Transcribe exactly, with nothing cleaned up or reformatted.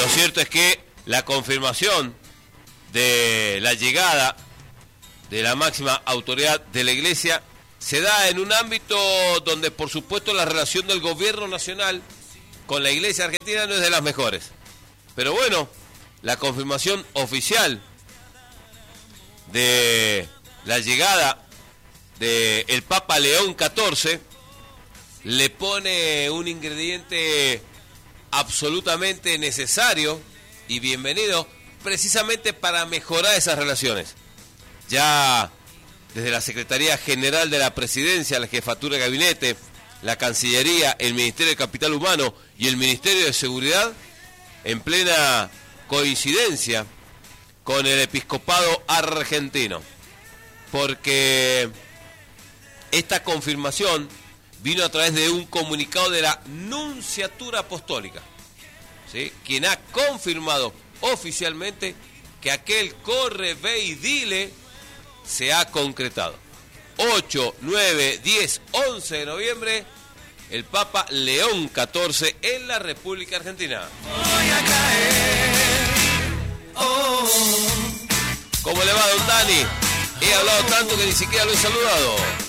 Lo cierto es que la confirmación de la llegada de la máxima autoridad de la Iglesia se da en un ámbito donde, por supuesto, la relación del gobierno nacional con la Iglesia argentina no es de las mejores. Pero bueno, la confirmación oficial de la llegada del Papa León catorce le pone un ingrediente absolutamente necesario y bienvenido precisamente para mejorar esas relaciones. Ya desde la Secretaría General de la Presidencia, la Jefatura de Gabinete, la Cancillería, el Ministerio de Capital Humano y el Ministerio de Seguridad, en plena coincidencia con el episcopado argentino, porque esta confirmación vino a través de un comunicado de la Nunciatura Apostólica, ¿sí?, quien ha confirmado oficialmente que aquel corre, ve y dile se ha concretado. ocho, nueve, diez, once de noviembre, el Papa León catorce en la República Argentina. Voy a caer. Oh. ¿Cómo le va, don Dani? He hablado tanto que ni siquiera lo he saludado.